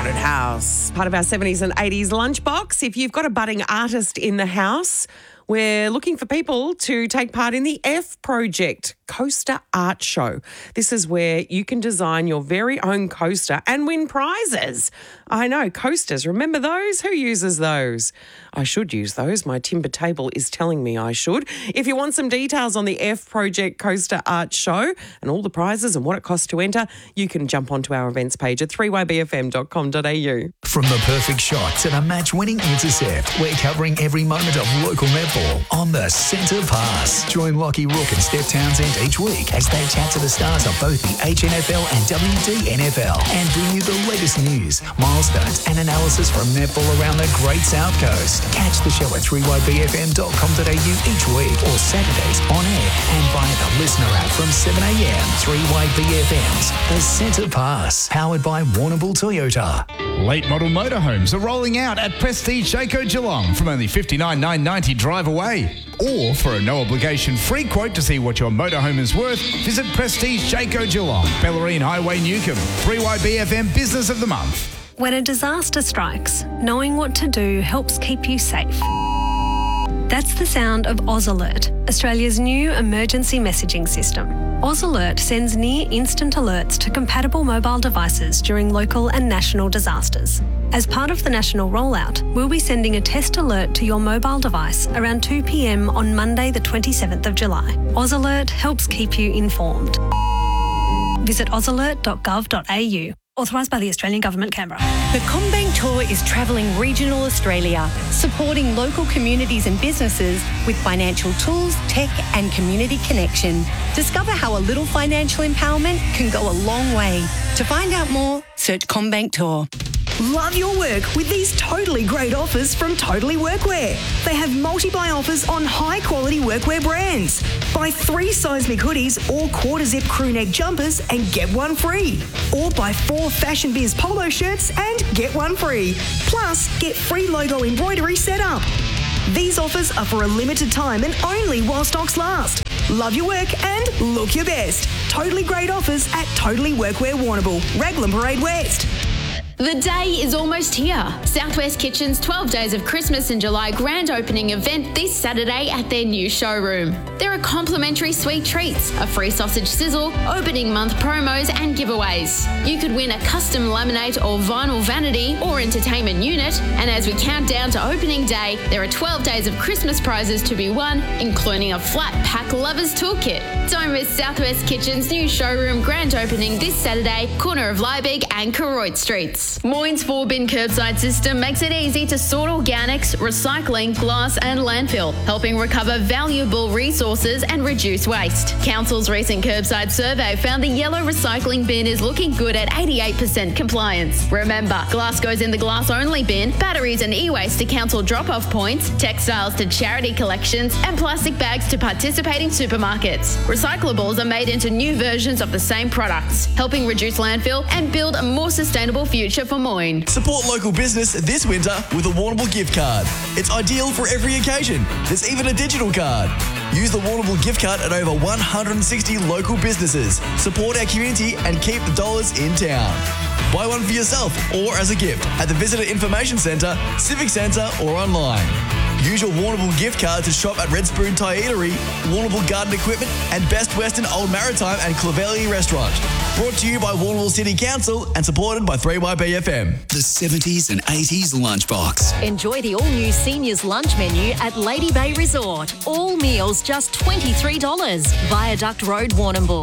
Haunted House, part of our 70s and 80s lunchbox. If you've got a budding artist in the house, we're looking for people to take part in the F Project Coaster Art Show. This is where you can design your very own coaster and win prizes. I know, coasters. Remember those? Who uses those? I should use those. My timber table is telling me I should. If you want some details on the F Project Coaster Art Show and all the prizes and what it costs to enter, you can jump onto our events page at 3ybfm.com.au. From the perfect shot to the match-winning intercept, we're covering every moment of local netball on the Centre Pass. Join Lockie Rook and Steph Townsend each week as they chat to the stars of both the HNFL and WDNFL and bring you the latest news, milestones and analysis from netball around the Great South Coast. Catch the show at 3ybfm.com.au each week or Saturdays on air and via the listener app from 7am. 3YBFM's The Centre Pass, powered by Warrnambool Toyota. Late model motorhomes are rolling out at Prestige Jayco Geelong from only $59,990 drive away. Or for a no-obligation free quote to see what your motorhome is worth, visit Prestige Jayco Geelong, Bellarine Highway, Newcombe. 3YBFM Business of the Month. When a disaster strikes, knowing what to do helps keep you safe. That's the sound of Oz Alert, Australia's new emergency messaging system. Oz Alert sends near-instant alerts to compatible mobile devices during local and national disasters. As part of the national rollout, we'll be sending a test alert to your mobile device around 2 p.m. on Monday the 27th of July. Oz Alert helps keep you informed. Visit ozalert.gov.au. Authorised by the Australian Government, Canberra. The CommBank Tour is travelling regional Australia, supporting local communities and businesses with financial tools, tech and community connection. Discover how a little financial empowerment can go a long way. To find out more, search CommBank Tour. Love your work with these totally great offers from Totally Workwear. They have multi-buy offers on high-quality workwear brands. Buy 3 seismic hoodies or quarter-zip crewneck jumpers and get one free. Or buy 4 Fashion Biz polo shirts and get one free. Plus, get free logo embroidery set up. These offers are for a limited time and only while stocks last. Love your work and look your best. Totally great offers at Totally Workwear Warrnambool, Raglan Parade West. The day is almost here. Southwest Kitchen's 12 Days of Christmas in July grand opening event this Saturday at their new showroom. There are complimentary sweet treats, a free sausage sizzle, opening month promos and giveaways. You could win a custom laminate or vinyl vanity or entertainment unit, and as we count down to opening day, there are 12 days of Christmas prizes to be won, including a flat pack lovers toolkit. Don't miss Southwest Kitchen's new showroom grand opening this Saturday, corner of Liebig and Koroit Streets. Moyne's 4-bin curbside system makes it easy to sort organics, recycling, glass and landfill, helping recover valuable resources and reduce waste. Council's recent curbside survey found the yellow recycling bin is looking good at 88% compliance. Remember, glass goes in the glass-only bin, batteries and e-waste to council drop-off points, textiles to charity collections and plastic bags to participating supermarkets. Recyclables are made into new versions of the same products, helping reduce landfill and build a more sustainable future for Moyne. Support local business this winter with a Warrnambool gift card. It's ideal for every occasion. There's even a digital card. Use the Warrnambool gift card at over 160 local businesses. Support our community and keep the dollars in town. Buy one for yourself or as a gift at the Visitor Information Centre, Civic Centre or online. Use your Warrnambool gift card to shop at Red Spoon Thai Eatery, Warrnambool Garden Equipment and Best Western Old Maritime and Clovelly Restaurant. Brought to you by Warrnambool City Council and supported by 3YBFM. The 70s and 80s Lunchbox. Enjoy the all-new seniors lunch menu at Lady Bay Resort. All meals just $23. Viaduct Road, Warrnambool.